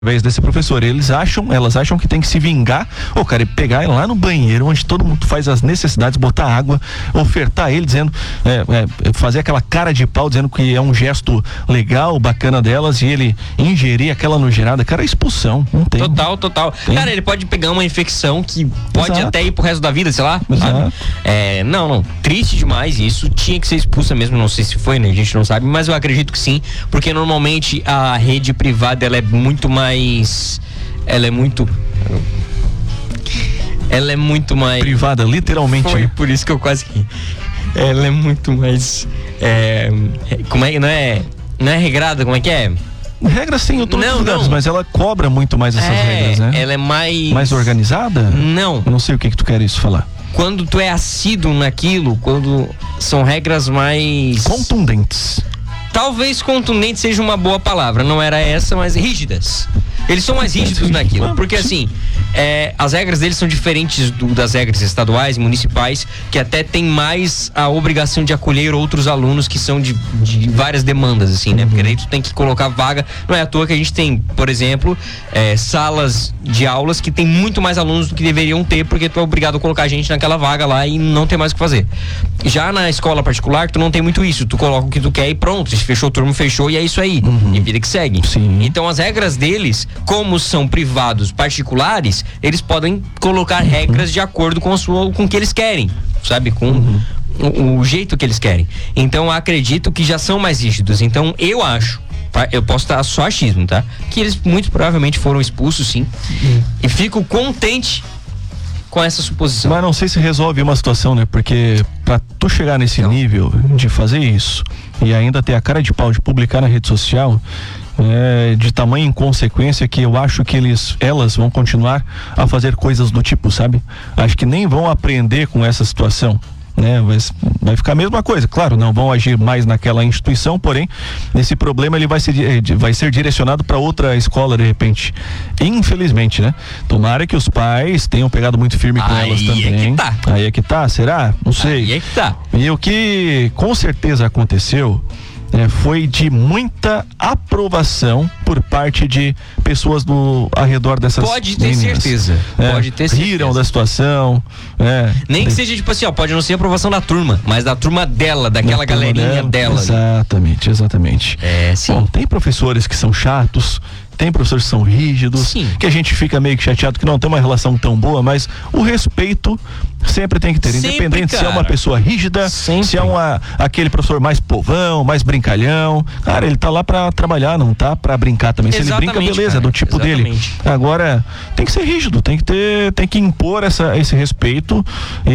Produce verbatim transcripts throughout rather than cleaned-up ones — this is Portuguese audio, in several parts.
Através desse professor, eles acham, elas acham que tem que se vingar, ou cara, pegar lá no banheiro onde todo mundo faz as necessidades, botar água, ofertar ele dizendo, é, é, fazer aquela cara de pau dizendo que é um gesto legal, bacana delas, e ele ingerir aquela nojeirada, cara, é expulsão, não tem. Total, total. Tem. Cara, ele pode pegar uma infecção que pode Exato. até ir pro resto da vida, sei lá. Sabe? É, não, não, triste demais isso, tinha que ser expulsa mesmo, não sei se foi, né, a gente não sabe, mas eu acredito que sim, porque normalmente a rede privada, ela é muito mais mais ela é muito ela é muito mais privada, literalmente. Foi por isso que eu quase ri. Ela é muito mais é, como é, não é não é regrada, como é que é? Regras sim, eu tô não, não. mas ela cobra muito mais essas é, regras, né? Ela é mais mais organizada? Não. Eu não sei o que que tu quer isso falar. Quando tu é assíduo naquilo, quando são regras mais contundentes. Talvez contundente seja uma boa palavra, não era essa, mas rígidas. Eles são mais rígidos naquilo, porque assim, é, as regras deles são diferentes do, das regras estaduais, municipais, que até tem mais a obrigação de acolher outros alunos que são de, de várias demandas, assim, né? Porque daí tu tem que colocar vaga, não é à toa que a gente tem, por exemplo, é, salas de aulas que tem muito mais alunos do que deveriam ter, porque tu é obrigado a colocar gente naquela vaga lá e não tem mais o que fazer. Já na escola particular, tu não tem muito isso, tu coloca o que tu quer e pronto, se fechou o turno, fechou e é isso aí, uhum. E vida que segue. Sim. Então as regras deles, como são privados particulares, eles podem colocar regras uhum. de acordo com, a sua, com o que eles querem, sabe? Com uhum. o, o jeito que eles querem. Então acredito que já são mais rígidos. Então eu acho, eu posso estar só achismo, tá? Que eles muito provavelmente foram expulsos, sim. Uhum. E fico contente com essa suposição. Mas não sei se resolve uma situação, né? Porque pra tu chegar nesse não. nível de fazer isso e ainda ter a cara de pau de publicar na rede social, é de tamanha inconsequência que eu acho que eles, elas vão continuar a fazer coisas do tipo, sabe? Acho que nem vão aprender com essa situação, né? Vai, vai ficar a mesma coisa, claro, não vão agir mais naquela instituição, porém esse problema ele vai ser, vai ser direcionado para outra escola de repente, infelizmente, né? Tomara que os pais tenham pegado muito firme com aí elas também. É que tá. Aí é que tá, será? Não sei. Aí é que tá. E o que com certeza aconteceu É, foi de muita aprovação por parte de pessoas do ao redor dessas Pode ter meninas. certeza. É, Pode ter certeza. Riram da situação. É, Nem que de... seja tipo assim, ó, pode não ser aprovação da turma, mas da turma dela, daquela da galerinha dela. dela exatamente, exatamente. É, sim. Bom, tem professores que são chatos, tem professores que são rígidos, sim. que a gente fica meio que chateado que não tem uma relação tão boa, mas o respeito sempre tem que ter, sempre, independente cara. se é uma pessoa rígida, sempre. se é uma, aquele professor mais povão, mais brincalhão, cara, ele tá lá pra trabalhar, não tá pra brincar também. Exatamente, se ele brinca, beleza, cara. é do tipo Exatamente. dele. Agora, tem que ser rígido, tem que ter, tem que impor essa, esse respeito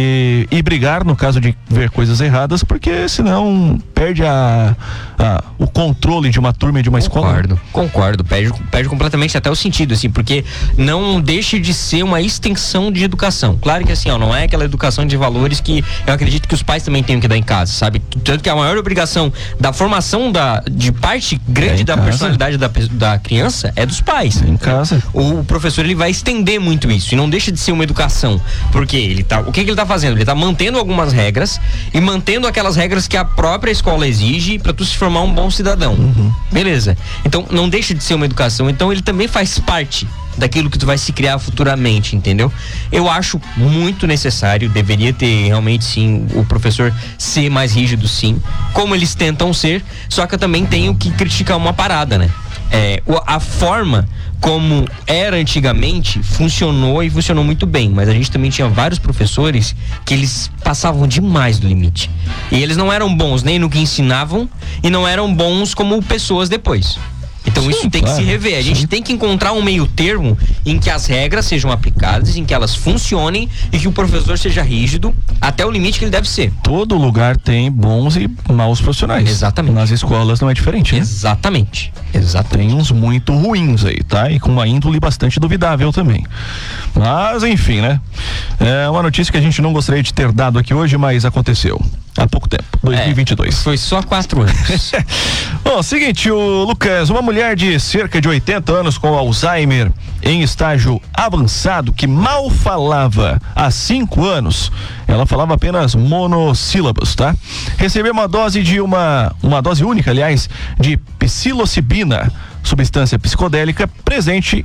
e, e brigar no caso de ver coisas erradas, porque senão perde a, a, o controle de uma turma e de uma escola. Concordo, concordo, perde, perde completamente até o sentido, assim, porque não deixa de ser uma extensão de educação. Claro que assim, ó, não é aquela educação de valores que eu acredito que os pais também tenham que dar em casa, sabe? Tanto que a maior obrigação da formação da, de parte grande é da casa. personalidade da, da criança é dos pais. É em casa. O professor, ele vai estender muito isso e não deixa de ser uma educação, porque ele tá, o que, que ele tá fazendo? Ele tá mantendo algumas regras e mantendo aquelas regras que a própria escola exige para tu se formar um bom cidadão. Uhum. Beleza? Então não deixa de ser uma educação, então ele também faz parte daquilo que tu vai se criar futuramente, entendeu? Eu acho muito necessário, deveria ter realmente sim, o professor ser mais rígido sim, como eles tentam ser, só que eu também tenho que criticar uma parada, né? É, a forma como era antigamente funcionou e funcionou muito bem, mas a gente também tinha vários professores que eles passavam demais do limite, e eles não eram bons nem no que ensinavam e não eram bons como pessoas depois. Então sim, isso tem claro, que se rever. A gente sim. tem que encontrar um meio termo em que as regras sejam aplicadas, em que elas funcionem e que o professor seja rígido até o limite que ele deve ser. Todo lugar tem bons e maus profissionais. Exatamente. Nas escolas não é diferente, né? Exatamente. Exatamente. Tem uns muito ruins aí, tá? E com uma índole bastante duvidável também. Mas enfim, né? É uma notícia que a gente não gostaria de ter dado aqui hoje, mas aconteceu. há pouco tempo, dois mil e vinte e dois. É, foi só quatro anos. Bom, seguinte, o Lucas, uma mulher de cerca de oitenta anos com Alzheimer em estágio avançado, que mal falava há cinco anos, ela falava apenas monossílabos, tá? Recebeu uma dose de uma, uma dose única, aliás, de psilocibina, substância psicodélica presente